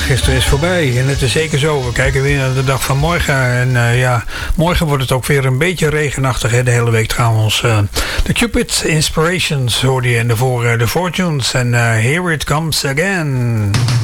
dag gisteren is voorbij. En het is zeker zo. We kijken weer naar de dag van morgen. En morgen wordt het ook weer een beetje regenachtig. Hè? De hele week trouwens. De Cupid Inspirations hoorde je. En daarvoor de Fortunes. En Here It Comes Again.